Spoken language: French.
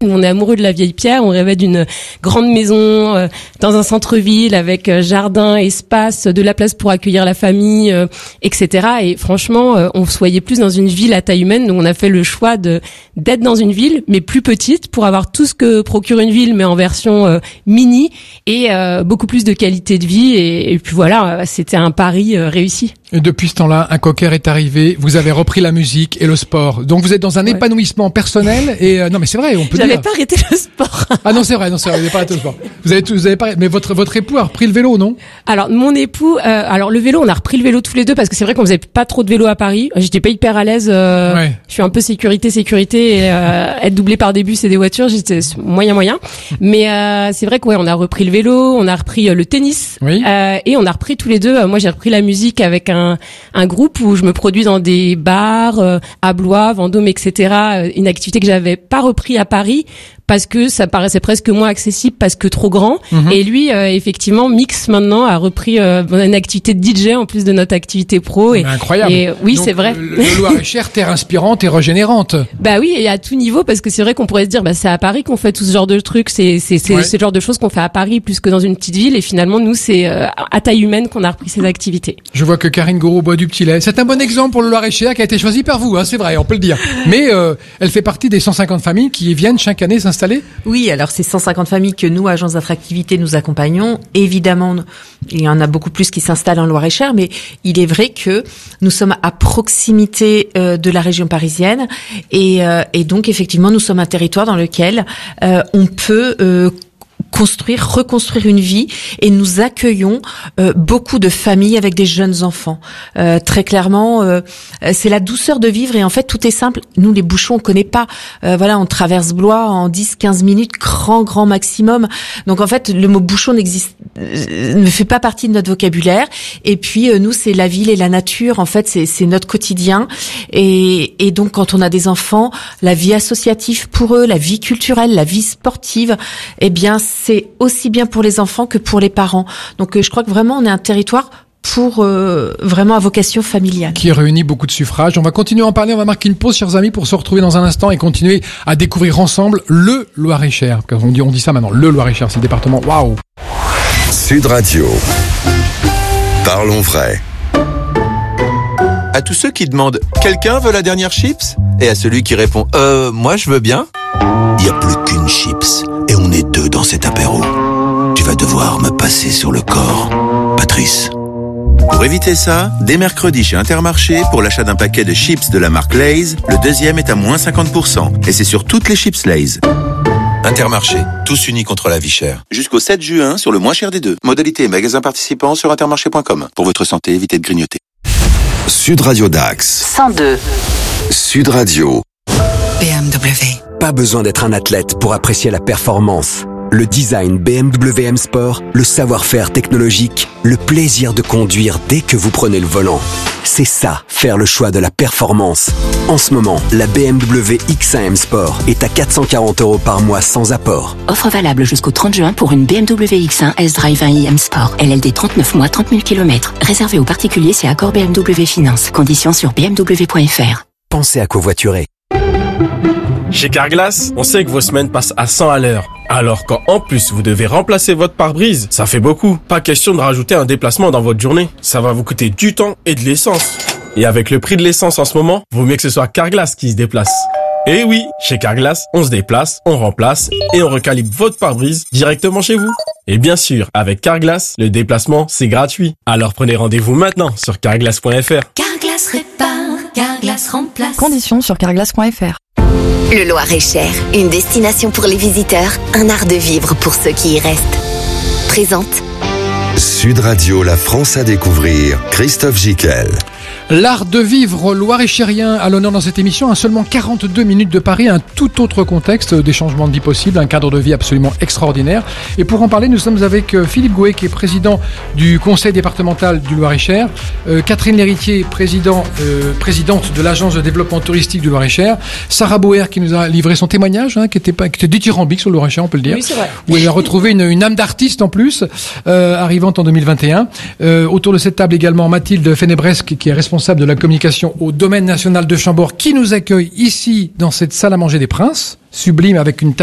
Nous, on est amoureux de la Vieille Pierre. On rêvait d'une grande maison dans un centre-ville avec jardin, espace, de la place pour accueillir la famille, etc. Et franchement, on se voyait plus dans une ville à taille humaine. Donc, on a fait le choix d'être dans une ville, mais plus petite, pour avoir tout ce que procure une ville, mais en version mini et beaucoup plus de qualité de vie. Et puis voilà, c'était un pari réussi. Et depuis ce temps-là, un cocker est arrivé. Vous avez repris la musique et le sport. Donc vous êtes dans un épanouissement personnel. Et non, mais c'est vrai, on peut dire. J'avais pas arrêté le sport. Ah non, c'est vrai, vous n'avez pas arrêté le sport. Vous avez pas. Mais votre époux a repris le vélo, non? Alors mon épout, alors le vélo, on a repris le vélo tous les deux parce que c'est vrai qu'on faisait pas trop de vélo à Paris. J'étais pas hyper à l'aise. Je suis un peu sécurité et être doublé par des bus et des voitures, j'étais moyen. Mais c'est vrai qu'on a repris le vélo, on a repris le tennis, et on a repris tous les deux. Moi, j'ai repris la musique avec un groupe où je me produis dans des bars à Blois, Vendôme, etc. Une activité que j'avais pas repris à Paris parce que ça paraissait presque moins accessible, parce que trop grand. Et lui, effectivement, Mix maintenant a repris une activité de DJ en plus de notre activité pro. Et incroyable. Et oui, donc, c'est vrai. Le Loir-et-Cher, terre inspirante et régénérante. Bah oui, et à tout niveau, parce que c'est vrai qu'on pourrait se dire, c'est à Paris qu'on fait tout ce genre de trucs. C'est ce genre de choses qu'on fait à Paris plus que dans une petite ville. Et finalement, nous, c'est à taille humaine qu'on a repris ces activités. Je vois que Karine Gouraud boit du petit lait. C'est un bon exemple pour le Loir-et-Cher qui a été choisi par vous, c'est vrai, on peut le dire. Mais elle fait partie des 150 familles qui viennent chaque année s'installer. Oui, alors c'est 150 familles que nous, agence d'attractivité, nous accompagnons. Évidemment, il y en a beaucoup plus qui s'installent en Loir-et-Cher, mais il est vrai que nous sommes à proximité de la région parisienne et donc effectivement, nous sommes un territoire dans lequel on peut reconstruire une vie, et nous accueillons beaucoup de familles avec des jeunes enfants. Très clairement, c'est la douceur de vivre, et en fait tout est simple. Nous, les bouchons, on connaît pas. On traverse Blois en 10-15 minutes, grand maximum. Donc en fait, le mot bouchon ne fait pas partie de notre vocabulaire. Et puis nous, c'est la ville et la nature. En fait, c'est notre quotidien. Et donc quand on a des enfants, la vie associative pour eux, la vie culturelle, la vie sportive, eh bien c'est aussi bien pour les enfants que pour les parents. Donc je crois que vraiment on est un territoire pour vraiment à vocation familiale. Qui réunit beaucoup de suffrages. On va continuer à en parler, on va marquer une pause, chers amis, pour se retrouver dans un instant et continuer à découvrir ensemble le Loir-et-Cher. Parce qu'on dit ça maintenant, le Loir-et-Cher, c'est le département. Waouh. Sud Radio. Parlons vrai. À tous ceux qui demandent « Quelqu'un veut la dernière chips ?» et à celui qui répond « Moi je veux bien », il n'y a plus qu'une chips et on est deux dans cet apéro. Tu vas devoir me passer sur le corps, Patrice. Pour éviter ça, dès mercredi chez Intermarché, pour l'achat d'un paquet de chips de la marque Lay's, le deuxième est à moins 50%. Et c'est sur toutes les chips Lay's. Intermarché, tous unis contre la vie chère. Jusqu'au 7 juin, sur le moins cher des deux. Modalité et magasins participants sur intermarché.com. Pour votre santé, évitez de grignoter. Sud Radio Dax. 102. Sud Radio. BMW. Pas besoin d'être un athlète pour apprécier la performance. Le design BMW M Sport, le savoir-faire technologique, le plaisir de conduire dès que vous prenez le volant. C'est ça, faire le choix de la performance. En ce moment, la BMW X1 M Sport est à 440 € par mois sans apport. Offre valable jusqu'au 30 juin pour une BMW X1 S-Drive 1i M Sport. LLD 39 mois, 30 000 km. Réservé aux particuliers, c'est accord BMW Finance. Conditions sur bmw.fr. Pensez à covoiturer. Chez Carglass, on sait que vos semaines passent à 100 à l'heure. Alors quand en plus vous devez remplacer votre pare-brise, ça fait beaucoup. Pas question de rajouter un déplacement dans votre journée. Ça va vous coûter du temps et de l'essence. Et avec le prix de l'essence en ce moment, vaut mieux que ce soit Carglass qui se déplace. Et oui, chez Carglass, on se déplace, on remplace et on recalibre votre pare-brise directement chez vous. Et bien sûr, avec Carglass, le déplacement, c'est gratuit. Alors prenez rendez-vous maintenant sur carglass.fr. Carglass répare, Carglass remplace. Conditions sur carglass.fr. Le Loir-et-Cher, une destination pour les visiteurs, un art de vivre pour ceux qui y restent. Présente Sud Radio, la France à découvrir, Christophe Gicquel. L'art de vivre loir-et-chérien à l'honneur dans cette émission, à seulement 42 minutes de Paris, un tout autre contexte, des changements de vie possibles, un cadre de vie absolument extraordinaire. Et pour en parler, nous sommes avec Philippe Gouet, qui est président du conseil départemental du Loir-et-Cher, Catherine Lhéritier, présidente de l'agence de développement touristique du Loir-et-Cher, Sarah Bauer, qui nous a livré son témoignage, qui était dithyrambique sur le Loir-et-Cher, on peut le dire. Oui, c'est vrai. Où elle a retrouvé une âme d'artiste en plus, arrivante en 2021. Autour de cette table également, Mathilde Fenebresque, qui est responsable de la communication au domaine national de Chambord, qui nous accueille ici dans cette salle à manger des Princes, sublime, avec une table